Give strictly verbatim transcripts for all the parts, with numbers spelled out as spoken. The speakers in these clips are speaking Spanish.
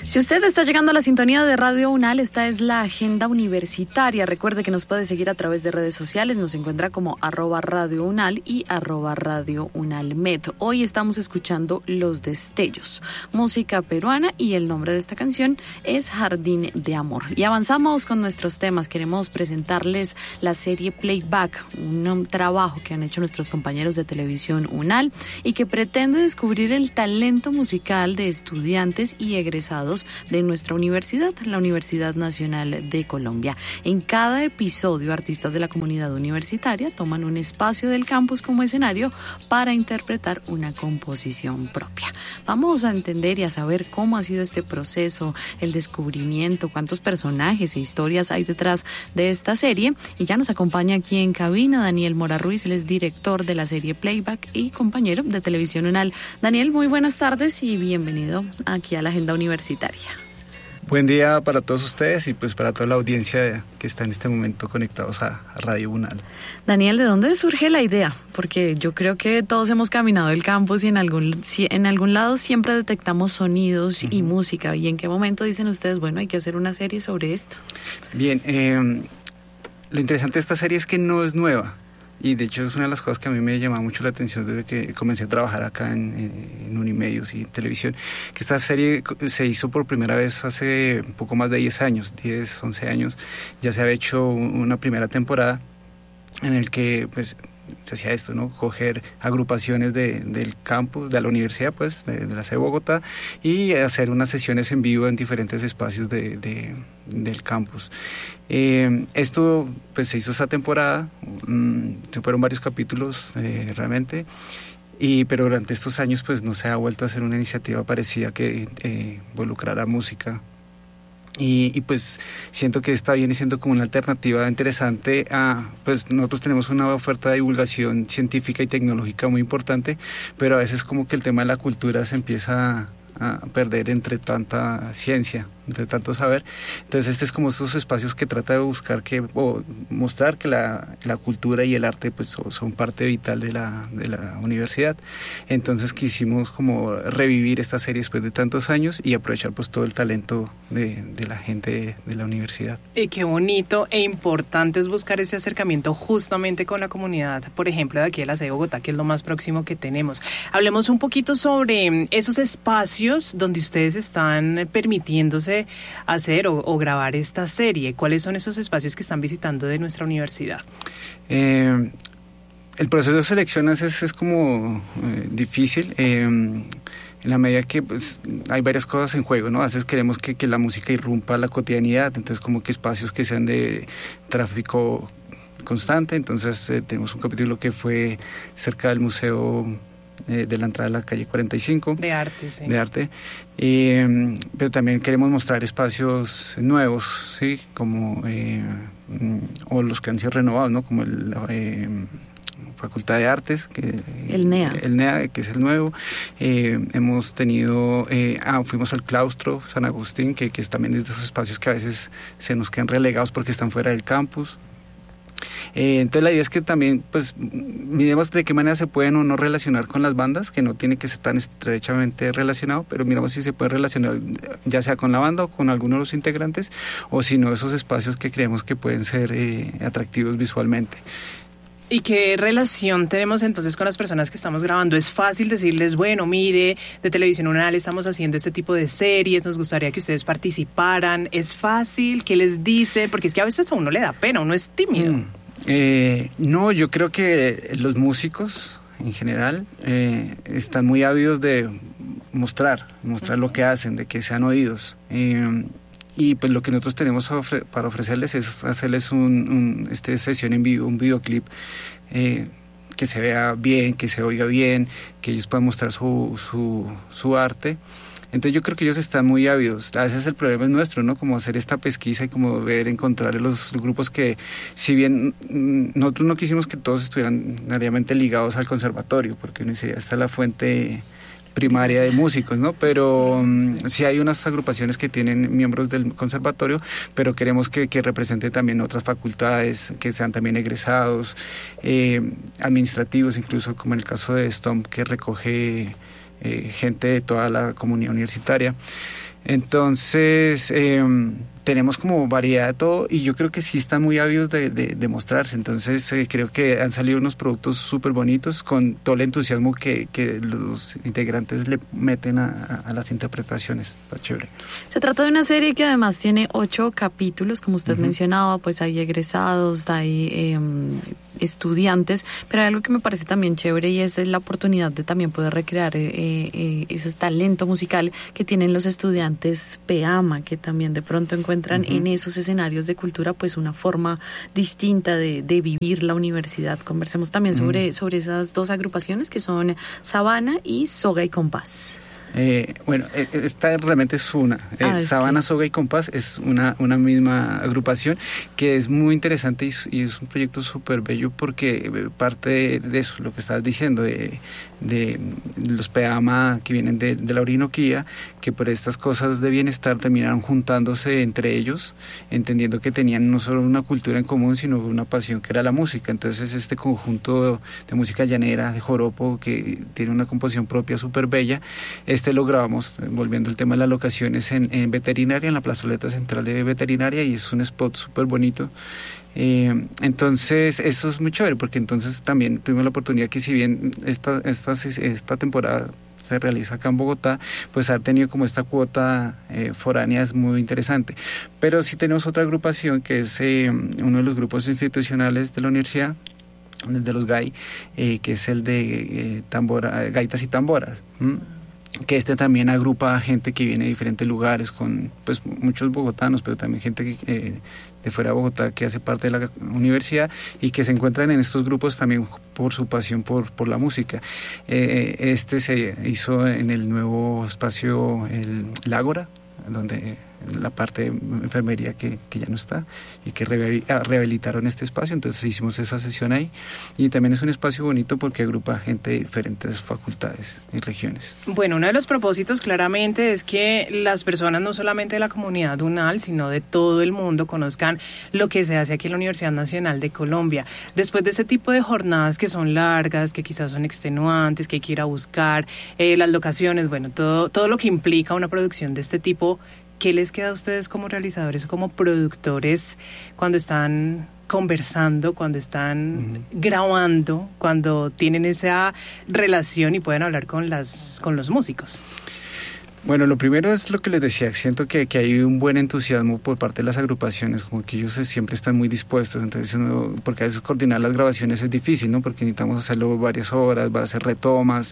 Si usted está llegando a la sintonía de Radio UNAL, esta es la agenda universitaria. Recuerde que nos puede seguir a través de redes sociales, nos encuentra como arroba Radio UNAL y arroba Radio UNALmed. Hoy estamos escuchando Los Destellos, música peruana, y el nombre de esta canción es Jardín de Amor. Y avanzamos con nuestros temas. Queremos presentarles la serie Playback, un trabajo que han hecho nuestros compañeros de televisión UNAL y que pretende descubrir el talento musical de estudiantes y egresados de nuestra universidad, la Universidad Nacional de Colombia. En cada episodio, artistas de la comunidad universitaria toman un espacio del campus como escenario para interpretar una composición propia. Vamos a entender y a saber cómo ha sido este proceso, el descubrimiento, cuántos personajes e historias hay detrás de esta serie. Y ya nos acompaña aquí en cabina Daniel Mora Ruiz, él es director de la serie Playback y compañero de televisión UNAL. Daniel, muy buenas tardes y bienvenido aquí a la agenda universitaria. Buen día para todos ustedes y pues para toda la audiencia que está en este momento conectados a Radio UNAL. Daniel, ¿de dónde surge la idea? Porque yo creo que todos hemos caminado el campus y en algún, en algún lado siempre detectamos sonidos uh-huh. y música. ¿Y en qué momento dicen ustedes, bueno, hay que hacer una serie sobre esto? Bien, eh, lo interesante de esta serie es que no es nueva. Y de hecho es una de las cosas que a mí me llama mucho la atención desde que comencé a trabajar acá en, en Unimedios y en televisión, que esta serie se hizo por primera vez hace un poco más de diez años, diez, once años. Ya se había hecho una primera temporada en el que pues se hacía esto, ¿no? Coger agrupaciones de, del campus, de la universidad, pues, de, de la sede de Bogotá, y hacer unas sesiones en vivo en diferentes espacios de, de, del campus. Eh, esto, pues, se hizo esta temporada, mmm, se fueron varios capítulos, eh, realmente, y, pero durante estos años, pues, no se ha vuelto a hacer una iniciativa parecida que eh, involucrara música. Y, y pues siento que esta viene siendo como una alternativa interesante a, pues nosotros tenemos una oferta de divulgación científica y tecnológica muy importante, pero a veces como que el tema de la cultura se empieza a, a perder entre tanta ciencia, entre tanto saber. Entonces este es como estos espacios que trata de buscar que, o mostrar que la, la cultura y el arte pues son parte vital de la, de la universidad. Entonces quisimos como revivir esta serie después de tantos años y aprovechar pues todo el talento de, de la gente de la universidad. Y qué bonito e importante es buscar ese acercamiento justamente con la comunidad, por ejemplo de aquí de la sede de Bogotá, que es lo más próximo que tenemos. Hablemos un poquito sobre esos espacios donde ustedes están permitiéndose hacer o, o grabar esta serie. ¿Cuáles son esos espacios que están visitando de nuestra universidad? Eh, el proceso de selección es, es como eh, difícil, eh, en la medida que pues, hay varias cosas en juego, ¿no? A veces queremos que, que la música irrumpa la cotidianidad, entonces como que espacios que sean de tráfico constante. Entonces eh, tenemos un capítulo que fue cerca del museo Eh, de la entrada de la calle cuarenta y cinco. De arte, sí. De arte. Eh, pero también queremos mostrar espacios nuevos, ¿sí? Como, eh, o los que han sido renovados, ¿no? Como el, la eh, Facultad de Artes. Que, el N E A. El N E A, que es el nuevo. Eh, hemos tenido, eh, ah, fuimos al claustro San Agustín, que, que es también de esos espacios que a veces se nos quedan relegados porque están fuera del campus. Eh, entonces la idea es que también pues miremos de qué manera se pueden o no relacionar con las bandas, que no tiene que ser tan estrechamente relacionado, pero miramos si se puede relacionar ya sea con la banda o con alguno de los integrantes, o si no esos espacios que creemos que pueden ser eh, atractivos visualmente. ¿Y qué relación tenemos entonces con las personas que estamos grabando? ¿Es fácil decirles, bueno, mire, de Televisión UNAL estamos haciendo este tipo de series, nos gustaría que ustedes participaran? ¿Es fácil? ¿Qué les dice? Porque es que a veces a uno le da pena, uno es tímido. Mm, eh, no, yo creo que los músicos en general eh, están muy ávidos de mostrar, mostrar uh-huh. lo que hacen, de que sean oídos. Eh, Y pues lo que nosotros tenemos ofre- para ofrecerles es hacerles un, un este sesión en vivo, un videoclip eh, que se vea bien, que se oiga bien, que ellos puedan mostrar su, su, su arte. Entonces yo creo que ellos están muy ávidos. A veces el problema es nuestro, ¿no? Como hacer esta pesquisa y como ver, encontrar los grupos que, si bien nosotros no quisimos que todos estuvieran necesariamente ligados al conservatorio, porque uno dice, ya está la fuente primaria de músicos, ¿no? Pero um, sí hay unas agrupaciones que tienen miembros del conservatorio, pero queremos que, que represente también otras facultades, que sean también egresados, eh, administrativos, incluso como en el caso de Stomp, que recoge eh, gente de toda la comunidad universitaria. Entonces, eh, tenemos como variedad de todo y yo creo que sí están muy ávidos de, de, de mostrarse. Entonces, eh, creo que han salido unos productos súper bonitos con todo el entusiasmo que, que los integrantes le meten a, a las interpretaciones. Está chévere. Se trata de una serie que además tiene ocho capítulos, como usted uh-huh. mencionaba, pues hay egresados, hay eh, estudiantes, pero hay algo que me parece también chévere y es la oportunidad de también poder recrear eh, eh, ese talento musical que tienen los estudiantes PEAMA, que también de pronto encuentran uh-huh. en esos escenarios de cultura pues una forma distinta de, de vivir la universidad. Conversemos también uh-huh. sobre, sobre esas dos agrupaciones que son Sabana y Soga y Compás. Eh, bueno, esta realmente es una. Ah, eh, Sabana, Soga y Compás es una, una misma agrupación que es muy interesante y, y es un proyecto súper bello porque parte de, de eso, lo que estabas diciendo, de, de los PEAMA que vienen de, de la Orinoquía, que por estas cosas de bienestar terminaron juntándose entre ellos, entendiendo que tenían no solo una cultura en común, sino una pasión que era la música. Entonces este conjunto de, de música llanera, de joropo, que tiene una composición propia súper bella. Este lo grabamos, volviendo al tema de las locaciones, en, en Veterinaria, en la plazoleta central de Veterinaria, y es un spot súper bonito. Eh, entonces, eso es muy chévere, porque entonces también tuvimos la oportunidad que si bien esta, esta, esta temporada se realiza acá en Bogotá, pues haber tenido como esta cuota eh, foránea es muy interesante. Pero sí tenemos otra agrupación que es eh, uno de los grupos institucionales de la universidad, de los G A I, eh, que es el de eh, tambora, gaitas y tamboras. ¿Mm? Que este también agrupa a gente que viene de diferentes lugares, con pues muchos bogotanos, pero también gente que, eh, de fuera de Bogotá que hace parte de la universidad y que se encuentran en estos grupos también por su pasión por, por la música. Eh, este se hizo en el nuevo espacio, el, el Ágora, donde la parte de enfermería que, que ya no está y que rehabilitaron este espacio, entonces hicimos esa sesión ahí y también es un espacio bonito porque agrupa gente de diferentes facultades y regiones. Bueno, uno de los propósitos claramente es que las personas no solamente de la comunidad UNAL, sino de todo el mundo conozcan lo que se hace aquí en la Universidad Nacional de Colombia. Después de ese tipo de jornadas que son largas, que quizás son extenuantes, que hay que ir a buscar, eh, las locaciones, bueno, todo, todo lo que implica una producción de este tipo, ¿qué les queda a ustedes como realizadores o como productores cuando están conversando, cuando están uh-huh. grabando, cuando tienen esa relación y pueden hablar con las con los músicos? Bueno, lo primero es lo que les decía, siento que, que hay un buen entusiasmo por parte de las agrupaciones, como que ellos siempre están muy dispuestos, entonces uno, porque a veces coordinar las grabaciones es difícil, ¿no? Porque necesitamos hacerlo varias horas, va a hacer retomas,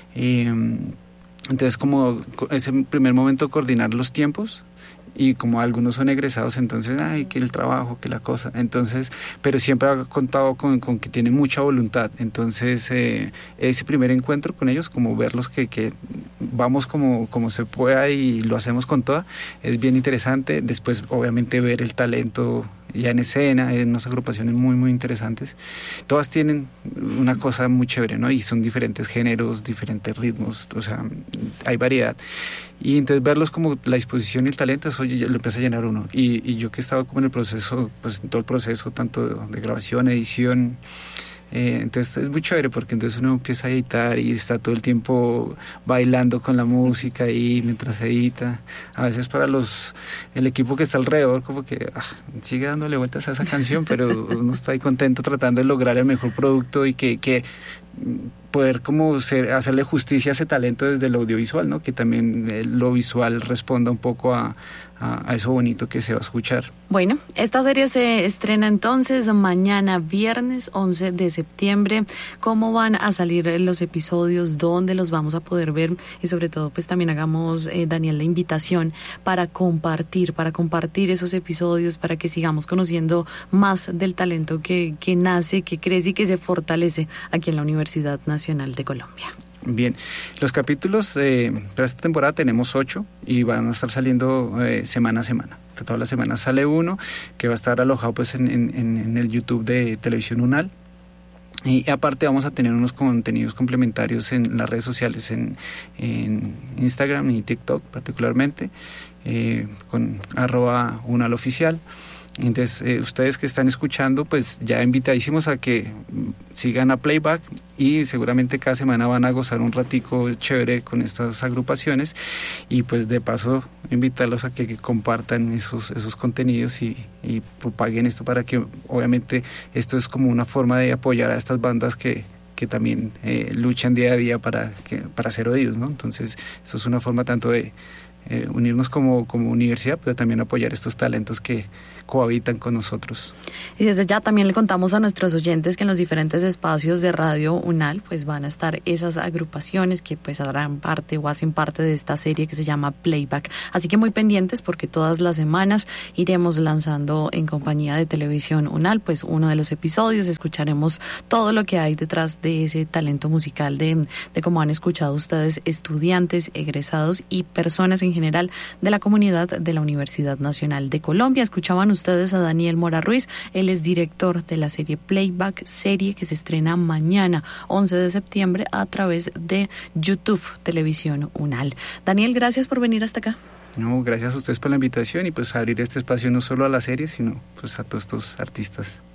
y entonces como ese primer momento coordinar los tiempos, y como algunos son egresados, entonces, ay, que el trabajo, que la cosa, entonces, pero siempre ha contado con, con que tienen mucha voluntad, entonces eh, ese primer encuentro con ellos, como verlos que, que vamos como, como se pueda y lo hacemos con toda, es bien interesante. Después obviamente ver el talento ya en escena, en unas agrupaciones muy muy interesantes, todas tienen una cosa muy chévere, ¿no? Y son diferentes géneros, diferentes ritmos, o sea, hay variedad. Y entonces verlos como la disposición y el talento, eso ya lo empieza a llenar uno. Y, y yo que he estado como en el proceso, pues en todo el proceso, tanto de, de grabación, edición, eh, entonces es muy chévere porque entonces uno empieza a editar y está todo el tiempo bailando con la música y mientras edita. A veces para los el equipo que está alrededor como que ah, sigue dándole vueltas a esa canción, pero uno está ahí contento tratando de lograr el mejor producto y que... que poder como ser, hacerle justicia a ese talento desde el audiovisual, ¿no? Que también eh, lo visual responda un poco a, a, a eso bonito que se va a escuchar. Bueno, esta serie se estrena entonces mañana viernes once de septiembre. ¿Cómo van a salir los episodios? ¿Dónde los vamos a poder ver? Y sobre todo, pues también hagamos, eh, Daniel, la invitación para compartir, para compartir esos episodios, para que sigamos conociendo más del talento que, que nace, que crece y que se fortalece aquí en la Universidad Nacional de Colombia. Bien, los capítulos eh, para esta temporada tenemos ocho y van a estar saliendo eh, semana a semana. Todas las semanas sale uno que va a estar alojado pues en, en, en el YouTube de Televisión UNAL. Y aparte vamos a tener unos contenidos complementarios en las redes sociales, en, en Instagram y TikTok particularmente, eh, con arroba unaloficial. Entonces, eh, ustedes que están escuchando, pues ya invitadísimos a que sigan a Playback y seguramente cada semana van a gozar un ratico chévere con estas agrupaciones y pues de paso invitarlos a que, que compartan esos, esos contenidos y, y propaguen esto para que obviamente esto es como una forma de apoyar a estas bandas que que también eh, luchan día a día para, que, para ser oídos, ¿no? Entonces, eso es una forma tanto de eh, unirnos como, como universidad, pero también apoyar estos talentos que cohabitan con nosotros. Y desde ya también le contamos a nuestros oyentes que en los diferentes espacios de Radio UNAL pues van a estar esas agrupaciones que pues harán parte o hacen parte de esta serie que se llama Playback. Así que muy pendientes porque todas las semanas iremos lanzando en compañía de Televisión UNAL pues uno de los episodios, escucharemos todo lo que hay detrás de ese talento musical de, de como han escuchado ustedes, estudiantes, egresados y personas en general de la comunidad de la Universidad Nacional de Colombia. Escuchaban ustedes a Daniel Mora Ruiz, él es director de la serie Playback, serie que se estrena mañana, once de septiembre, a través de YouTube, Televisión UNAL. Daniel, gracias por venir hasta acá. No, gracias a ustedes por la invitación y pues abrir este espacio no solo a la serie, sino pues a todos estos artistas.